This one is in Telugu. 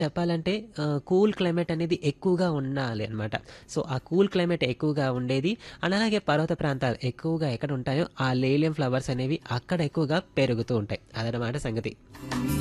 చెప్పాలంటే కూల్ క్లైమేట్ అనేది ఎక్కువగా ఉండాలి అనమాట. సో, ఆ కూల్ క్లైమేట్ ఎక్కువగా ఉండేది. అండ్ అలాగే పర్వత ప్రాంతాలు ఎక్కువగా ఎక్కడ ఉంటాయో ఆ లేలియం ఫ్లవర్స్ అనేవి అక్కడ ఎక్కువగా పెరుగుతూ ఉంటాయి. అదనమాట సంగతి.